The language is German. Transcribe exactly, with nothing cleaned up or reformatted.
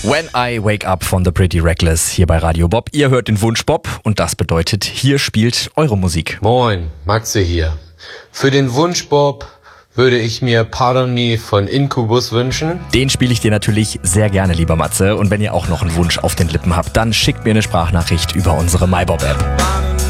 When I Wake Up von The Pretty Reckless hier bei Radio Bob. Ihr hört den Wunsch Bob und das bedeutet, hier spielt eure Musik. Moin, Matze hier. Für den Wunsch Bob würde ich mir Pardon Me von Incubus wünschen. Den spiele ich dir natürlich sehr gerne, lieber Matze. Und wenn ihr auch noch einen Wunsch auf den Lippen habt, dann schickt mir eine Sprachnachricht über unsere MyBob-App.